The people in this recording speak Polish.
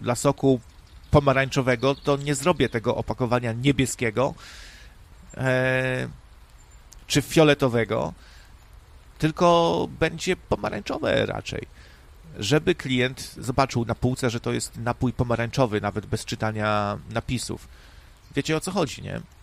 dla soku pomarańczowego, to nie zrobię tego opakowania niebieskiego czy fioletowego, tylko będzie pomarańczowe raczej, żeby klient zobaczył na półce, że to jest napój pomarańczowy, nawet bez czytania napisów. Wiecie, o co chodzi, nie?